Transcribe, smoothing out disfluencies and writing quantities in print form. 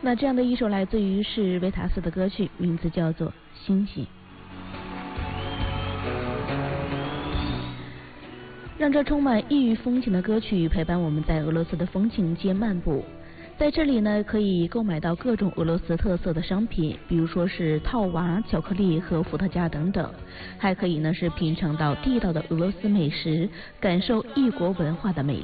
那这样的一首来自于是维塔斯的歌曲，名字叫做《星星》。让这充满异域风情的歌曲陪伴我们在俄罗斯的风情街漫步。在这里呢，可以购买到各种俄罗斯特色的商品，比如说是套娃、巧克力和伏特加等等，还可以呢是品尝到地道的俄罗斯美食，感受异国文化的魅力。